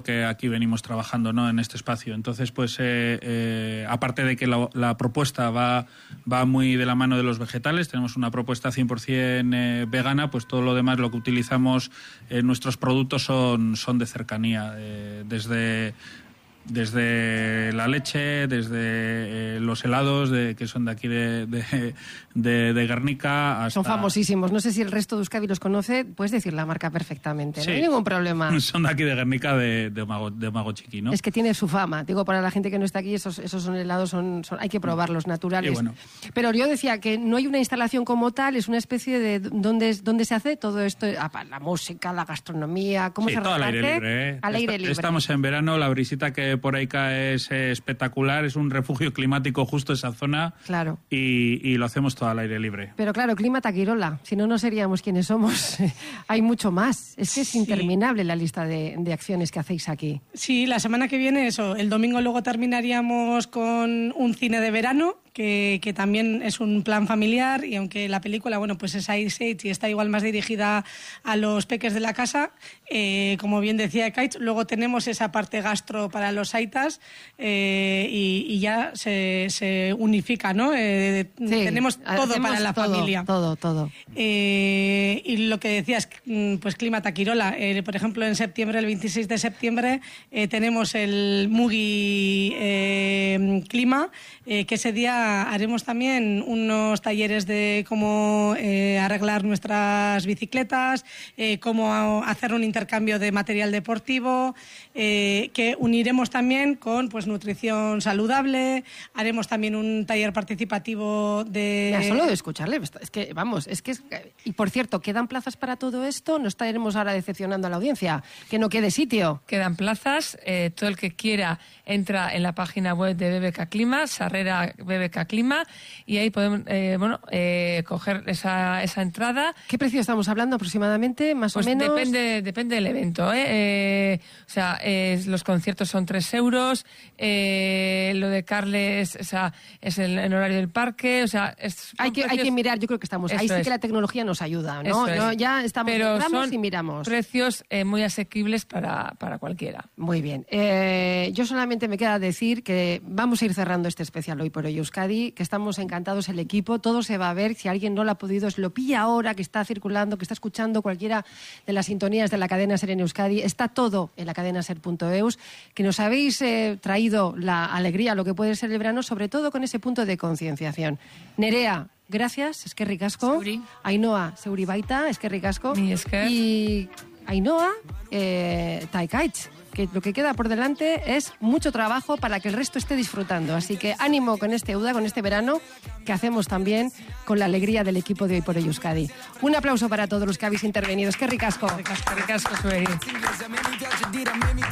que aquí venimos trabajando, ¿no?, en este espacio. Entonces, pues, aparte de que la propuesta va muy de la mano de los vegetales, tenemos una propuesta 100% vegana, pues todo lo demás, lo que utilizamos en nuestros productos son de cercanía, desde la leche, desde los helados que son de aquí de Guernica hasta... Son famosísimos. No sé si el resto de Euskadi los conoce. Puedes decir la marca perfectamente, sí, no hay ningún problema. Son de aquí de Guernica, de Mago Chiqui, ¿no? Es que tiene su fama. Digo, para la gente que no está aquí, esos son helados, hay que probarlos, naturales. Bueno. Pero yo decía que no hay una instalación como tal, es una especie de... ¿Dónde se hace todo esto? La música, la gastronomía, ¿cómo se reparte? Todo al aire libre, ¿eh? Al aire libre. Estamos en verano, la brisita que por ahí cae es espectacular, es un refugio climático justo esa zona. Claro. Y lo hacemos todo al aire libre. Pero claro, clima taquirola, si no, no seríamos quienes somos. Hay mucho más. Es que es interminable la lista de acciones que hacéis aquí. Sí, la semana que viene, el domingo luego terminaríamos con un cine de verano, que también es un plan familiar, y aunque la película, bueno, pues es Ice Age y está igual más dirigida a los peques de la casa, como bien decía Kaitz, luego tenemos esa parte gastro para los aitas, y ya se unifica, ¿no? Sí, tenemos todo para la familia. Todo. Y lo que decías, pues Clima Taquirola, por ejemplo, en septiembre, el 26 de septiembre, tenemos el Mugi Clima, que ese día haremos también unos talleres de cómo arreglar nuestras bicicletas, cómo hacer un intercambio de material deportivo, que uniremos también con, pues, nutrición saludable. Haremos también un taller participativo de... Ya, solo de escucharle, y por cierto, ¿quedan plazas para todo esto? ¿No estaremos ahora decepcionando a la audiencia? Que no quede sitio. Quedan plazas, todo el que quiera entra en la página web de BBK Clima, Sarrera BBK Clima, y ahí podemos coger esa entrada. ¿Qué precio estamos hablando aproximadamente, más o menos? Depende del evento, los conciertos son 3 euros, lo de Carles, es el horario del parque, hay que mirar, yo creo que estamos ahí, sí que la tecnología nos ayuda, ¿no? Ya estamos, entramos y miramos. Precios muy asequibles para cualquiera. Muy bien. Yo solamente me queda decir que vamos a ir cerrando este especial Hoy por Hoy Euskadi, que estamos encantados el equipo, todo se va a ver, si alguien no lo ha podido, se lo pilla ahora, que está circulando, que está escuchando cualquiera de las sintonías de la cadena SER en Euskadi, está todo en la cadena ser.eus, que nos habéis traído la alegría, lo que puede ser el verano, sobre todo con ese punto de concienciación. Nerea, gracias, eskerrik asko. Zeuri. Ainhoa, zeuri baita, eskerrik asko. Mi esker. Y Ainhoa, Taikaitz, que lo que queda por delante es mucho trabajo para que el resto esté disfrutando. Así que ánimo con este UDA, con este verano, que hacemos también con la alegría del equipo de Hoy por Hoy Euskadi. Un aplauso para todos los que habéis intervenido. Es que ricasco. Ricasco, Zueri.